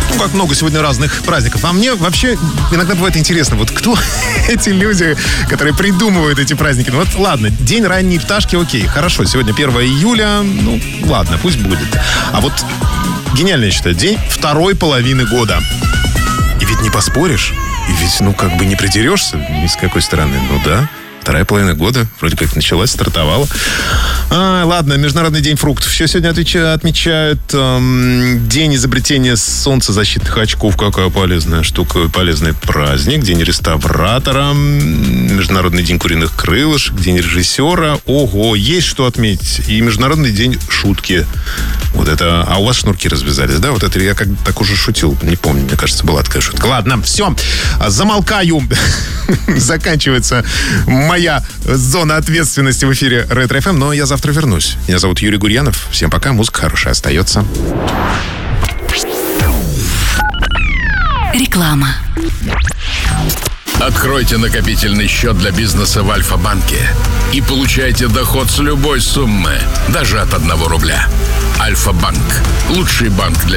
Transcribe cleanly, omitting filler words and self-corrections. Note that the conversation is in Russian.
Ну, как много сегодня разных праздников. А мне вообще иногда бывает интересно, вот кто эти люди, которые придумывают эти праздники. Ну вот ладно, день ранней пташки, окей, хорошо, сегодня 1 июля, ну ладно, пусть будет. А вот гениально, я считаю, день второй половины года. И ведь не поспоришь, и ведь, ну, как бы не придерешься ни с какой стороны. Ну да, вторая половина года вроде как началась, стартовала. Ладно, Международный день фруктов. Еще сегодня отмечают день изобретения солнцезащитных очков. Какая полезная штука, полезный праздник. День реставратора. Международный день куриных крылышек. День режиссера. Ого, есть что отметить. И Международный день шутки. Вот это... А у вас шнурки развязались, да? Вот это я как так уже шутил. Не помню, мне кажется, была такая шутка. Ладно, все. Замолкаю. Заканчивается моя зона ответственности в эфире Ретро-ФМ. Но я завтра вернусь. Меня зовут Юрий Гурьянов. Всем пока. Музыка хорошая остается. Реклама. Откройте накопительный счет для бизнеса в Альфа-банке и получайте доход с любой суммы, даже от 1 рубля. Альфа-банк. Лучший банк для